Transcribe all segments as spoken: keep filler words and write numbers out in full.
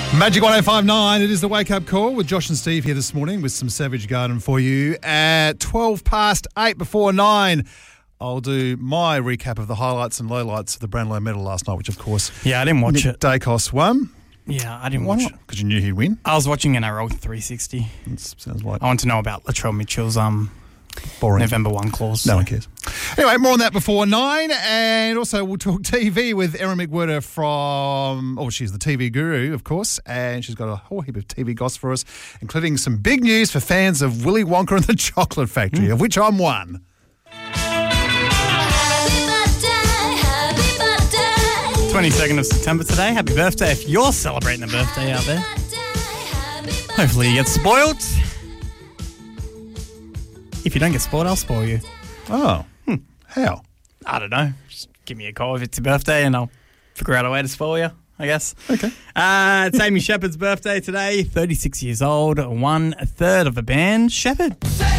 Magic one oh five point nine, it is the Wake Up Call with Josh and Steve here this morning with some Savage Garden for you at twelve past eight before nine. I'll do my recap of the highlights and lowlights of the Brownlow medal last night, which of course Yeah, I didn't watch Nick it. Dacos won. Yeah, I didn't Why watch not? it. Because you knew he'd win. I was watching N R L three sixty. That sounds like I want to know about Latrell Mitchell's um boring. November first clause. No so. one cares. Anyway, more on that before nine. And also we'll talk T V with Erin McWhirter from, oh, she's the T V guru, of course. And she's got a whole heap of T V goss for us, including some big news for fans of Willy Wonka and the Chocolate Factory, mm. of which I'm one. twenty-second of September today. Happy birthday if you're celebrating a birthday out there. Hopefully you get spoiled. If you don't get spoiled, I'll spoil you. Oh, hmm. How? I don't know. Just give me a call if it's your birthday and I'll figure out a way to spoil you, I guess. Okay. Uh, it's Amy Shepherd's birthday today. thirty-six years old. One third of the band, Shepherd.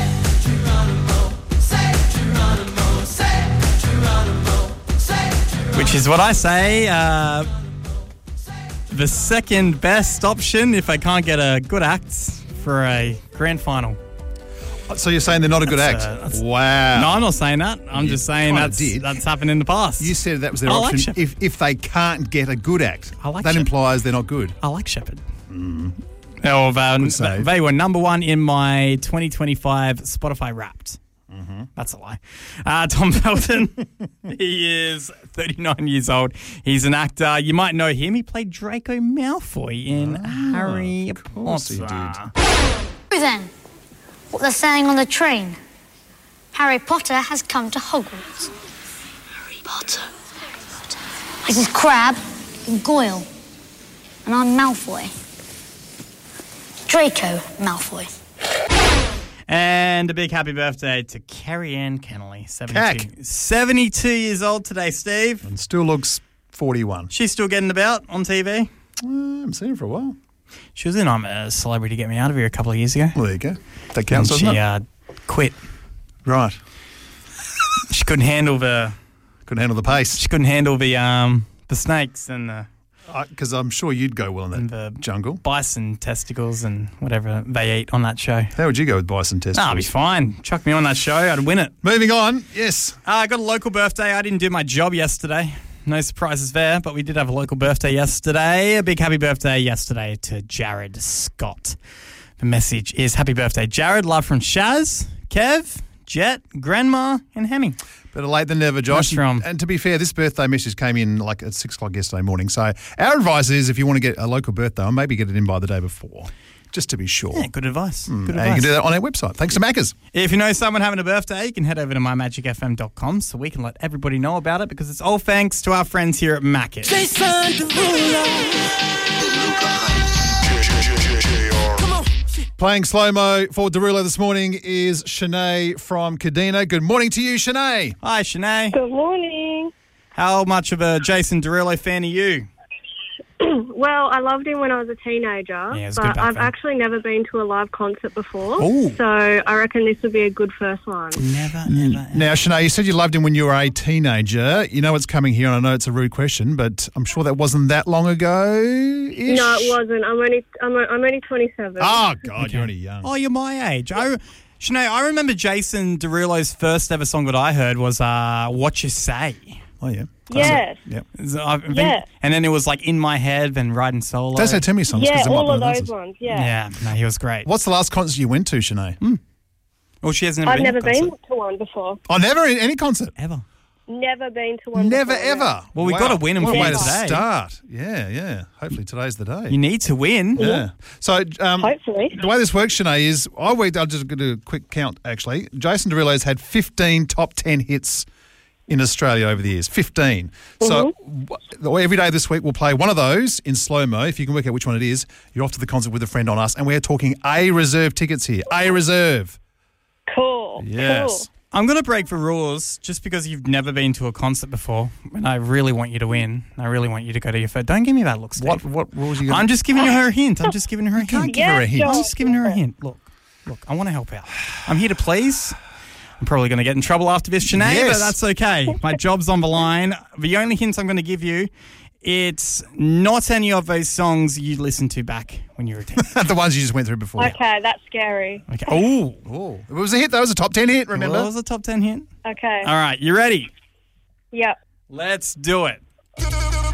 Which is what I say, uh, the second best option if I can't get a good act for a grand final. So you're saying they're not a good That's, act? uh, that's- Wow. No, I'm not saying that. I'm You just saying kinda that's did. that's happened in the past. You said that was their I like option Shepherd. if, if they can't get a good act. I like that Shepherd. implies they're not good. I like Shepherd. Mm. Oh, Good save. they were number one in my twenty twenty-five Spotify Wrapped. Mm-hmm. That's a lie. Uh, Tom Felton, he is thirty-nine years old. He's an actor. You might know him. He played Draco Malfoy in Oh, Harry of course he Potter. did. Then, what they're saying on the train. Harry Potter has come to Hogwarts. Harry Potter. This is Crabbe and Goyle. And I'm Malfoy. Draco Malfoy. And a big happy birthday to Carrie Ann Kennelly, seventy-two, seventy-two years old today, Steve. And still looks forty-one. She's still getting about on T V. Uh, I haven't seen her for a while. She was in I'm a Celebrity Get Me Out of Here a couple of years ago. Well, there you go. That counts, And doesn't she it? uh, quit. Right. She couldn't handle the Couldn't handle the pace. she couldn't handle the um the snakes and the Because I'm sure you'd go well in that And the- jungle. bison testicles and whatever they eat on that show. How would you go with bison testicles? Nah, I'd be fine. Chuck me on that show, I'd win it. Moving on. Yes. Uh, I got a local birthday. I didn't do my job yesterday. No surprises there, but we did have a local birthday yesterday. A big happy birthday yesterday to Jared Scott. The message is happy birthday, Jared. Love from Shaz, Kev, Jet, Grandma, and Hemi. Better late than never, Josh. Nice from- And to be fair, this birthday message came in like at six o'clock yesterday morning. So our advice is if you want to get a local birthday, maybe get it in by the day before, just to be sure. Yeah, good advice. Good and advice. you can do that on our website. Thanks to Macca's. If you know someone having a birthday, you can head over to my magic f m dot com so we can let everybody know about it because it's all thanks to our friends here at Macca's. Jason Derulo. Come on. Playing slow-mo for Derulo this morning is Shanae from Kadena. Good morning to you, Shanae. Hi, Shanae. Good morning. How much of a Jason Derulo fan are you? Well, I loved him when I was a teenager, Yeah, it was a good but back I've then. actually never been to a live concert before. Ooh. So I reckon this would be a good first one. Never, never, ever. Now, Shanae, you said you loved him when you were a teenager. You know what's coming here, and I know it's a rude question, but I'm sure that wasn't that long ago. No, it wasn't. I'm only I'm, I'm only twenty-seven. Oh, God, you're only young. Oh, you're my age. I, Shanae, I remember Jason Derulo's first ever song that I heard was uh, What You Say. Oh, yeah. Yes. Yep. I've been- Yeah. And then it was like In My Head, then Riding Solo. Don't say too many songs. 'cause Yeah, there might all be of one those those. ones. Yeah. Yeah, no, he was great. What's the last concert you went to, Shanae? Well, she has never I've been never to a concert. been to one before. Oh, never in any concert? Ever. Never been to one. Never, before, no. ever. Well, we Wow. gotta win 'em What for a way you to today. start. Yeah, yeah. Hopefully today's the day. You need to win. Yeah. So, um, Hopefully. the way this works, Shanae, is I worked. I'll just do a quick count. Actually, Jason Derulo's had fifteen top ten hits in Australia over the years. Fifteen. So w- every day this week we'll play one of those in slow mo. If you can work out which one it is, you're off to the concert with a friend on us, and we're talking A reserve tickets here. A reserve. Cool. Yes. Cool. I'm going to break for rules just because you've never been to a concert before, and I really want you to win. I really want you to go to your first. Don't give me that look, Steve. What what rules are you? Gonna... I'm just giving her a hint. I'm just giving her a hint. can't give her a hint. I'm just giving her a hint. Look, look, I want to help out. I'm here to please. I'm probably going to get in trouble after this, Shanae, Yes. but that's okay. My job's on the line. The only hints I'm going to give you it's not any of those songs you listened to back when you were a teen. The ones you just went through before. Okay, that's scary. Okay. Oh, Oh, it was a hit. That was a top ten hit, remember? What was a top ten hit? Okay. All right, you ready? Yep. Let's do it.